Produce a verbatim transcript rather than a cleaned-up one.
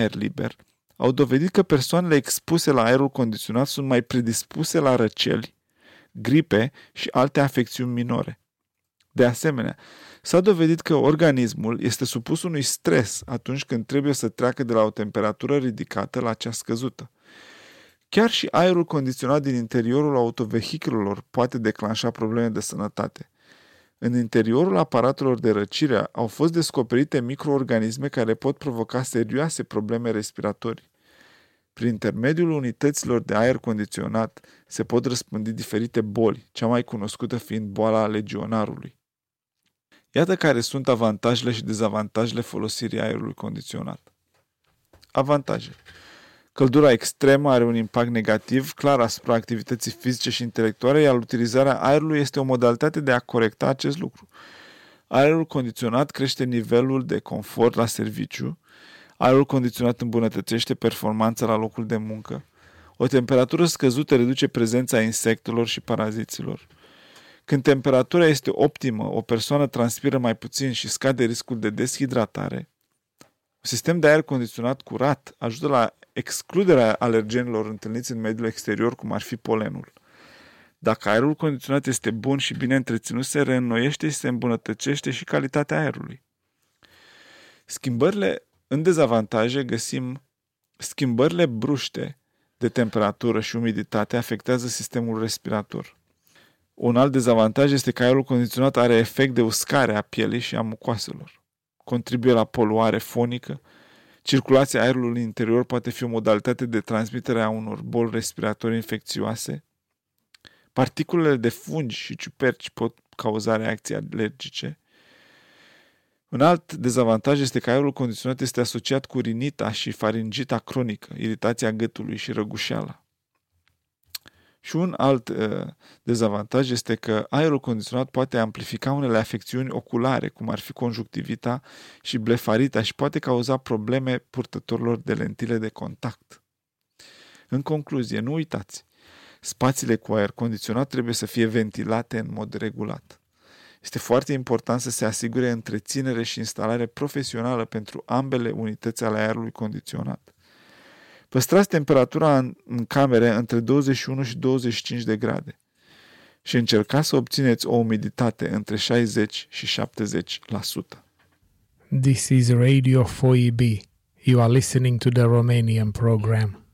aer liber au dovedit că persoanele expuse la aerul condiționat sunt mai predispuse la răceli, gripe și alte afecțiuni minore. De asemenea, s-a dovedit că organismul este supus unui stres atunci când trebuie să treacă de la o temperatură ridicată la cea scăzută. Chiar și aerul condiționat din interiorul autovehiculelor poate declanșa probleme de sănătate. În interiorul aparatelor de răcire au fost descoperite microorganisme care pot provoca serioase probleme respiratorii. Prin intermediul unităților de aer condiționat se pot răspândi diferite boli, cea mai cunoscută fiind boala legionarului. Iată care sunt avantajele și dezavantajele folosirii aerului condiționat. Avantaje. Căldura extremă are un impact negativ clar asupra activității fizice și intelectuale, iar utilizarea aerului este o modalitate de a corecta acest lucru. Aerul condiționat crește nivelul de confort la serviciu, aerul condiționat îmbunătățește performanța la locul de muncă, o temperatură scăzută reduce prezența insectelor și paraziților. Când temperatura este optimă, o persoană transpiră mai puțin și scade riscul de deshidratare. Un sistem de aer condiționat curat ajută la excluderea alergenilor întâlniți în mediul exterior, cum ar fi polenul. Dacă aerul condiționat este bun și bine întreținut, se reînnoiește și se îmbunătățește și calitatea aerului. Schimbările în dezavantaje găsim schimbările bruște de temperatură și umiditate afectează sistemul respirator. Un alt dezavantaj este că aerul condiționat are efect de uscare a pielii și a mucoaselor. Contribuie la poluare fonică. Circulația aerului în interior poate fi o modalitate de transmitere a unor boli respiratorii infecțioase. Particulele de fungi și ciuperci pot cauza reacții alergice. Un alt dezavantaj este că aerul condiționat este asociat cu rinita și faringita cronică, iritația gâtului și răgușeala. Și un alt uh, dezavantaj este că aerul condiționat poate amplifica unele afecțiuni oculare, cum ar fi conjunctivita și blefarita, și poate cauza probleme purtătorilor de lentile de contact. În concluzie, nu uitați, spațiile cu aer condiționat trebuie să fie ventilate în mod regulat. Este foarte important să se asigure întreținere și instalare profesională pentru ambele unități ale aerului condiționat. Păstrați temperatura în, în camere între douăzeci și unu și douăzeci și cinci de grade și încercați să obțineți o umiditate între șaizeci și șaptezeci la sută. This is Radio four E B. You are listening to the Romanian program.